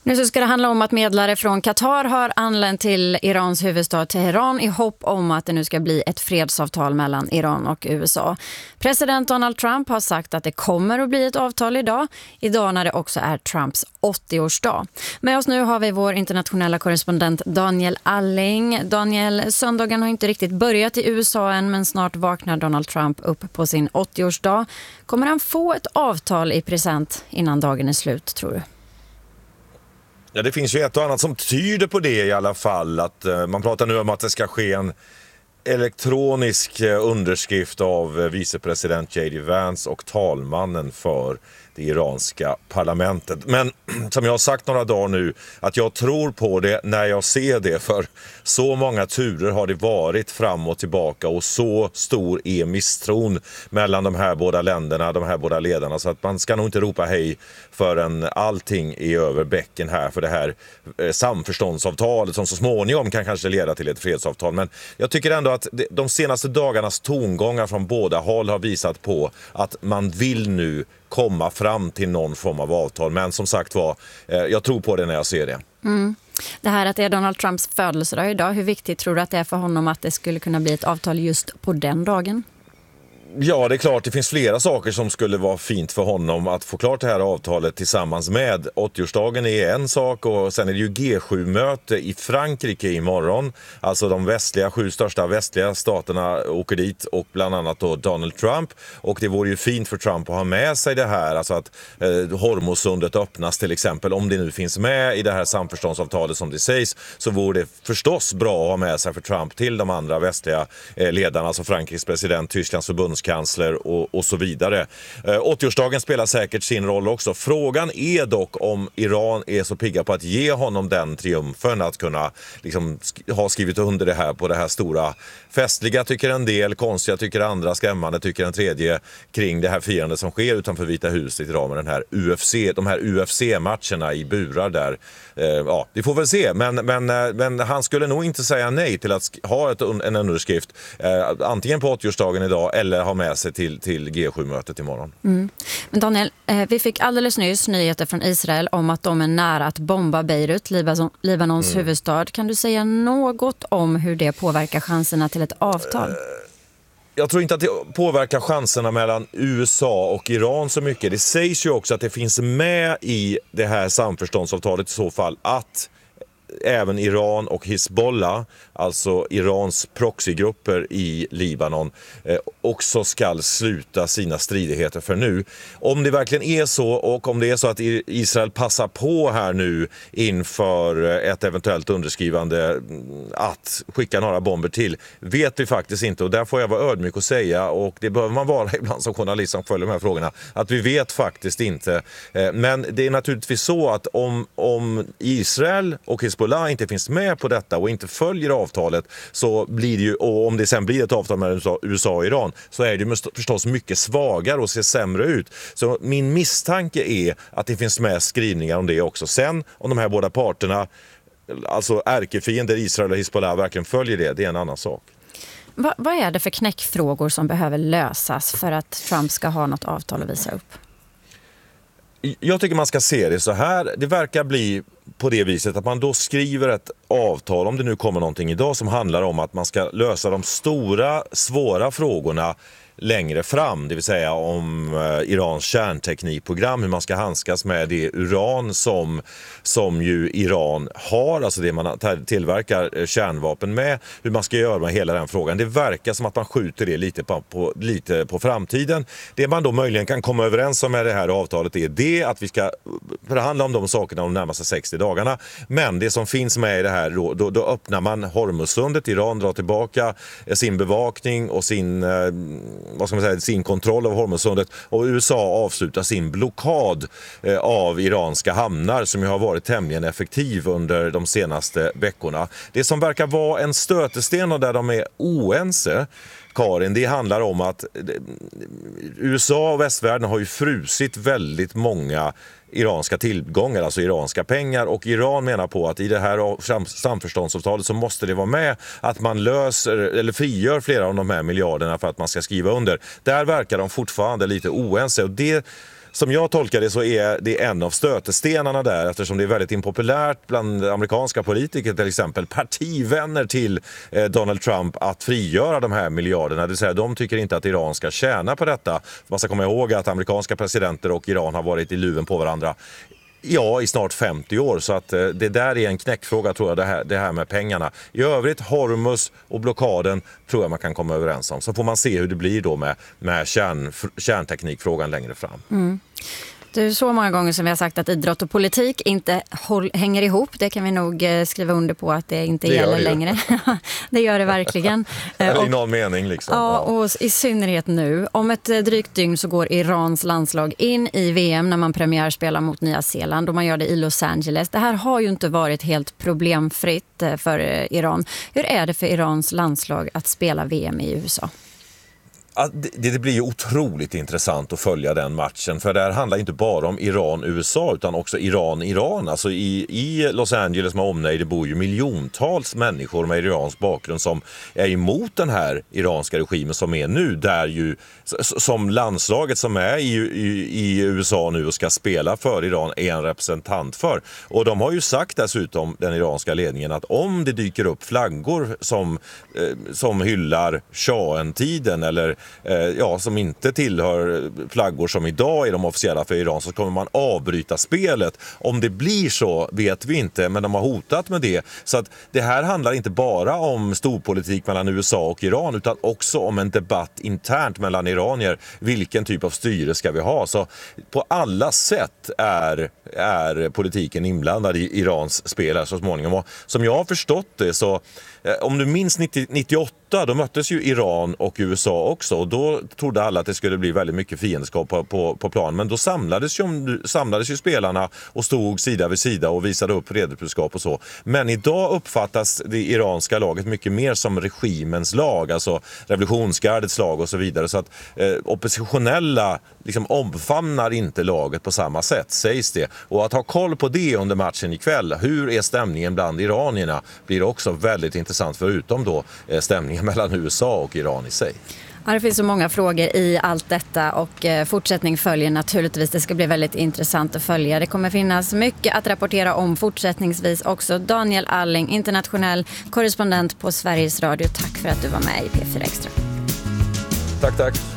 Nu så ska det handla om att medlare från Qatar har anlänt till Irans huvudstad Teheran i hopp om att det nu ska bli ett fredsavtal mellan Iran och USA. President Donald Trump har sagt att det kommer att bli ett avtal idag när det också är Trumps 80-årsdag. Med oss nu har vi vår internationella korrespondent Daniel Alling. Daniel, söndagen har inte riktigt börjat i USA än, men snart vaknar Donald Trump upp på sin 80-årsdag. Kommer han få ett avtal i present innan dagen är slut, tror du? Ja, det finns ju ett och annat som tyder på det i alla fall. Att man pratar nu om att det ska ske en elektronisk underskrift av vicepresident J.D. Vance och talmannen för det iranska parlamentet. Men som jag har sagt några dagar nu, att jag tror på det när jag ser det, för så många turer har det varit fram och tillbaka och så stor är misstron mellan de här båda länderna, de här båda ledarna, så att man ska nog inte ropa hej förrän allting är över bäcken här för det här samförståndsavtalet som så småningom kan kanske leda till ett fredsavtal. Men jag tycker ändå att de senaste dagarnas tongångar från båda håll har visat på att man vill nu komma fram till någon form av avtal. Men som sagt var, jag tror på det när jag ser det. Det här att det är Donald Trumps födelsedag idag, hur viktigt tror du att det är för honom att det skulle kunna bli ett avtal just på den dagen? Ja, det är klart. Det finns flera saker som skulle vara fint för honom att få klart det här avtalet tillsammans med. 80-årsdagen är en sak och sen är det ju G7-möte i Frankrike imorgon. Alltså de 7 största västliga staterna åker dit och bland annat då Donald Trump. Och det vore ju fint för Trump att ha med sig det här. Alltså att Hormuzsundet öppnas till exempel. Om det nu finns med i det här samförståndsavtalet som det sägs, så vore det förstås bra att ha med sig för Trump till de andra västliga ledarna. Alltså Frankrikes president, Tysklands förbundskansler och så vidare. 80-årsdagen spelar säkert sin roll också. Frågan är dock om Iran är så pigga på att ge honom den triumfen att kunna liksom ha skrivit under det här på det här stora festliga, tycker en del, konstiga tycker andra, skrämmande tycker en tredje, kring det här firandet som sker utanför Vita huset idag med den här de här UFC-matcherna i burar där. Ja, vi får väl se. Men han skulle nog inte säga nej till att ha en underskrift antingen på 80-årsdagen idag eller ha med sig till G7-mötet imorgon. Men Daniel, vi fick alldeles nyss nyheter från Israel om att de är nära att bomba Beirut, Libanons huvudstad. Kan du säga något om hur det påverkar chanserna till ett avtal? Jag tror inte att det påverkar chanserna mellan USA och Iran så mycket. Det sägs ju också att det finns med i det här samförståndsavtalet i så fall att även Iran och Hezbollah, alltså Irans proxygrupper i Libanon, också ska sluta sina stridigheter för nu. Om det verkligen är så, och om det är så att Israel passar på här nu inför ett eventuellt underskrivande att skicka några bomber till, vet vi faktiskt inte, och där får jag vara ödmjuk och säga, och det behöver man vara ibland som journalist som följer de här frågorna, att vi vet faktiskt inte. Men det är naturligtvis så att om Israel och Hezbollah inte finns med på detta och inte följer avtalet, så blir det ju, och om det sen blir ett avtal med USA och Iran, så är det ju förstås mycket svagare och ser sämre ut. Så min misstanke är att det finns med skrivningar om det också. Sen om de här båda parterna, alltså ärkefiender Israel och Hezbollah, verkligen följer det är en annan sak. Vad är det för knäckfrågor som behöver lösas för att Trump ska ha något avtal att visa upp? Jag tycker man ska se det så här. Det verkar bli på det viset att man då skriver ett avtal, om det nu kommer någonting idag, som handlar om att man ska lösa de stora, svåra frågorna längre fram, det vill säga om Irans kärnteknikprogram, hur man ska handskas med det uran som ju Iran har, alltså det man tillverkar kärnvapen med, hur man ska göra med hela den frågan. Det verkar som att man skjuter det lite på framtiden. Det man då möjligen kan komma överens om med det här avtalet är det att vi ska förhandla om de sakerna de närmaste 60 dagarna. Men det som finns med i det här, då öppnar man Hormuzsundet, Iran drar tillbaka sin bevakning och sin kontroll av Hormuzsundet, och USA avslutar sin blockad av iranska hamnar som ju har varit tämligen effektiv under de senaste veckorna. Det som verkar vara en stötesten och där de är oense, Karin, det handlar om att USA och västvärlden har ju frusit väldigt många iranska tillgångar, alltså iranska pengar, och Iran menar på att i det här samförståndsavtalet så måste det vara med att man löser eller frigör flera av de här miljarderna för att man ska skriva under. Där verkar de fortfarande lite oense, och det som jag tolkar det så är det en av stötestenarna där, eftersom det är väldigt impopulärt bland amerikanska politiker, till exempel partivänner till Donald Trump, att frigöra de här miljarderna. Det vill säga, de tycker inte att Iran ska tjäna på detta. Man ska komma ihåg att amerikanska presidenter och Iran har varit i luven på varandra i snart 50 år, så att det där är en knäckfråga, tror jag, det här med pengarna. I övrigt, Hormuz och blockaden tror jag man kan komma överens om. Så får man se hur det blir då med kärnteknikfrågan längre fram. Det är så många gånger som vi har sagt att idrott och politik inte hänger ihop. Det kan vi nog skriva under på att det inte gäller längre. Det gör det verkligen. I någon mening liksom. Ja, och i synnerhet nu. Om ett drygt dygn så går Irans landslag in i VM när man premiärspelar mot Nya Zeeland, och man gör det i Los Angeles. Det här har ju inte varit helt problemfritt för Iran. Hur är det för Irans landslag att spela VM i USA? Det blir ju otroligt intressant att följa den matchen, för det här handlar inte bara om Iran-USA utan också Iran-Iran. Alltså i Los Angeles med omnejd, det bor ju miljontals människor med iransk bakgrund som är emot den här iranska regimen som är nu, där ju som landslaget som är i USA nu och ska spela för Iran är en representant för. Och de har ju sagt dessutom, den iranska ledningen, att om det dyker upp flaggor som hyllar Shahen-tiden eller som inte tillhör flaggor som idag är de officiella för Iran, så kommer man avbryta spelet. Om det blir så vet vi inte, men de har hotat med det. Så att det här handlar inte bara om storpolitik mellan USA och Iran, utan också om en debatt internt mellan iranier. Vilken typ av styre ska vi ha? Så på alla sätt är politiken inblandad i Irans spel så småningom. Och som jag har förstått det, så om du minns 98, då möttes ju Iran och USA också, och då trodde alla att det skulle bli väldigt mycket fiendskap på plan. Men då samlades ju spelarna och stod sida vid sida och visade upp redebudskap och så. Men idag uppfattas det iranska laget mycket mer som regimens lag, alltså revolutionsgardets lag och så vidare. Så att oppositionella liksom omfamnar inte laget på samma sätt, sägs det. Och att ha koll på det under matchen ikväll, hur är stämningen bland iranierna, blir också väldigt intressant, förutom då stämningen mellan USA och Iran i sig. Ja, det finns så många frågor i allt detta, och fortsättning följer naturligtvis. Det ska bli väldigt intressant att följa. Det kommer finnas mycket att rapportera om fortsättningsvis också. Daniel Alling, internationell korrespondent på Sveriges Radio. Tack för att du var med i P4 Extra. Tack.